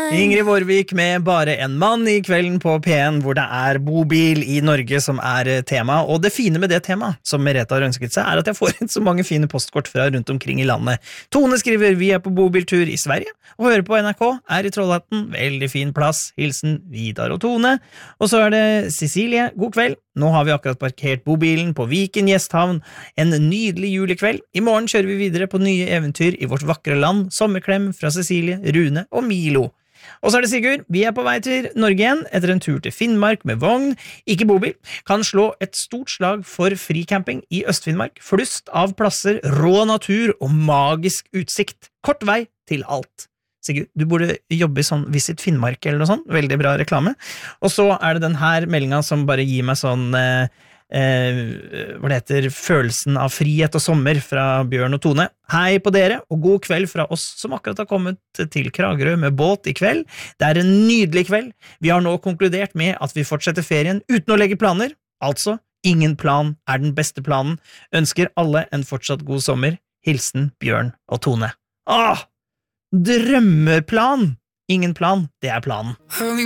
Ingrid Vårvik med Bare en mann I kvelden på P1, hvor det bobil I Norge som tema. Og det fine med det temaet, som Merete har ønsket seg, at jeg får inn så mange fine postkort fra rundt omkring I landet. Tone skriver, vi på bobiltur I Sverige, og hører på NRK, I Trollhättan, veldig fin plass, hilsen Vidar og Tone. Og så det Cecilie, god kveld. Nå har vi akkurat parkert bobilen på Viken Gjesthavn, en nydelig julekveld. I morgen kjører vi videre på nye eventyr I vårt vakre land, sommerklem fra Cecilie, Rune og Milo. Og så det Sigurd, vi på vei til Norge igjen, etter en tur til Finnmark med vogn, ikke bobil, kan slå et stort slag for fricamping I Øst-Finnmark, flust av plasser, rå natur og magisk utsikt. Kort vei til alt. Sigurd, du burde jobbe I sånn Visit Finnmark eller noe sånt, veldig bra reklame. Og så det den her meldingen som bare gir meg sånn, hva det heter, følelsen av frihet og sommer fra Bjørn og Tone. Hei på dere, og god kveld fra oss som akkurat har kommet til Kragerø med båt I kveld. Det en nydelig kveld. Vi har nå konkludert med at vi fortsetter ferien uten å legge planer. Altså, ingen plan den beste planen. Ønsker alle en fortsatt god sommer. Hilsen Bjørn og Tone. Drømmeplan! Ingen plan, det planen.